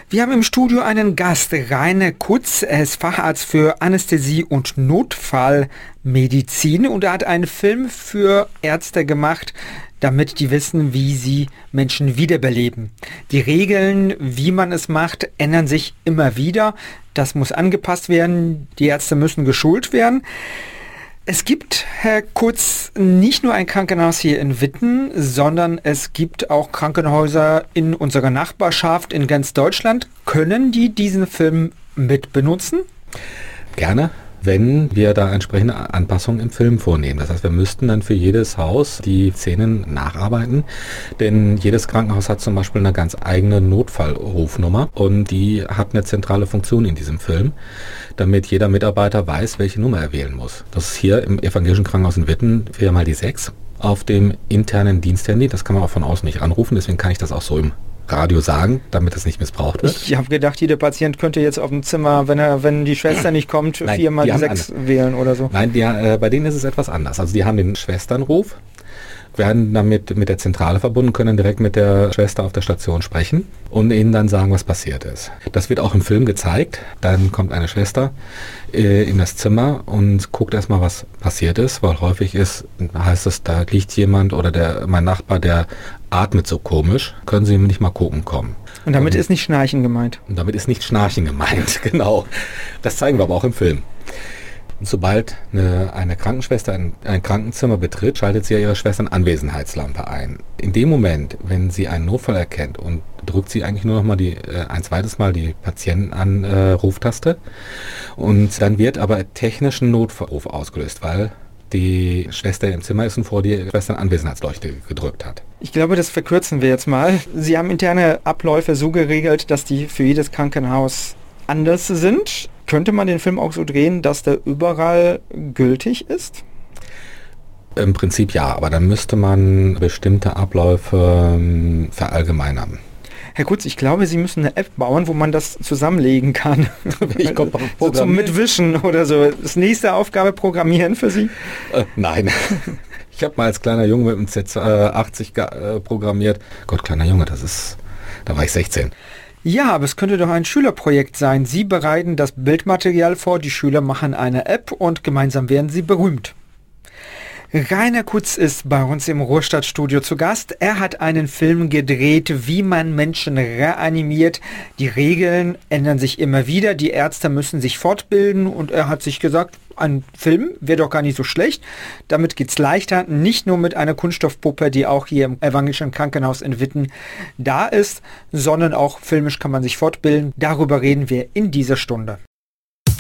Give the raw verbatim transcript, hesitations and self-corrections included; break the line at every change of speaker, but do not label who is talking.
Wir haben im Studio einen Gast, Rainer Kutz. Er ist Facharzt für Anästhesie und Notfallmedizin und er hat einen Film für Ärzte gemacht, damit die wissen, wie sie Menschen wiederbeleben. Die Regeln, wie man es macht, ändern sich immer wieder. Das muss angepasst werden. Die Ärzte müssen geschult werden. Es gibt, Herr Kutz, nicht nur ein Krankenhaus hier in Witten, sondern es gibt auch Krankenhäuser in unserer Nachbarschaft in ganz Deutschland. Können die diesen Film mit benutzen?
Gerne, wenn wir da entsprechende Anpassungen im Film vornehmen. Das heißt, wir müssten dann für jedes Haus die Szenen nacharbeiten, denn jedes Krankenhaus hat zum Beispiel eine ganz eigene Notfallrufnummer und die hat eine zentrale Funktion in diesem Film, damit jeder Mitarbeiter weiß, welche Nummer er wählen muss. Das ist hier im Evangelischen Krankenhaus in Witten viermal die sechs auf dem internen Diensthandy. Das kann man auch von außen nicht anrufen, deswegen kann ich das auch so im Radio sagen, damit es nicht missbraucht wird.
Ich habe gedacht, jeder Patient könnte jetzt auf dem Zimmer, wenn er, wenn die Schwester nicht kommt, Nein, viermal die sechs wählen oder so.
Nein, die, äh, bei denen ist es etwas anders. Also die haben den Schwesternruf, werden damit mit der Zentrale verbunden, können direkt mit der Schwester auf der Station sprechen und ihnen dann sagen, was passiert ist. Das wird auch im Film gezeigt. Dann kommt eine Schwester äh, in das Zimmer und guckt erstmal, was passiert ist, weil häufig ist, heißt es, da liegt jemand oder der mein Nachbar, der atmet so komisch, können Sie nicht mal gucken kommen.
Und damit und, ist nicht Schnarchen gemeint.
Und damit ist nicht Schnarchen gemeint, genau. Das zeigen wir aber auch im Film. Sobald eine, eine Krankenschwester ein, ein Krankenzimmer betritt, schaltet sie ja ihre Schwestern-Anwesenheitslampe ein. In dem Moment, wenn sie einen Notfall erkennt und drückt sie eigentlich nur noch mal die, äh, ein zweites Mal die Patientenanruftaste äh, und dann wird aber technisch ein Notruf ausgelöst, weil die Schwester im Zimmer ist und vor die Schwestern-Anwesenheitsleuchte gedrückt hat.
Ich glaube, das verkürzen wir jetzt mal. Sie haben interne Abläufe so geregelt, dass die für jedes Krankenhaus anders sind. Könnte man den Film auch so drehen, dass der überall gültig ist?
Im Prinzip ja, aber dann müsste man bestimmte Abläufe ähm, verallgemeinern.
Herr Kutz, ich glaube, Sie müssen eine App bauen, wo man das zusammenlegen kann.
Ich komme
so zum Mitwischen oder so. Das nächste Aufgabe programmieren für Sie?
Äh, nein. Ich habe mal als kleiner Junge mit dem Z achtzig äh, programmiert. Gott, kleiner Junge, das ist, da war ich sechzehn.
Ja, aber es könnte doch ein Schülerprojekt sein. Sie bereiten das Bildmaterial vor, die Schüler machen eine App und gemeinsam werden sie berühmt. Rainer Kutz ist bei uns im Ruhrstadtstudio zu Gast. Er hat einen Film gedreht, wie man Menschen reanimiert. Die Regeln ändern sich immer wieder, die Ärzte müssen sich fortbilden und er hat sich gesagt, ein Film wäre doch gar nicht so schlecht. Damit geht's leichter, nicht nur mit einer Kunststoffpuppe, die auch hier im Evangelischen Krankenhaus in Witten da ist, sondern auch filmisch kann man sich fortbilden. Darüber reden wir in dieser Stunde.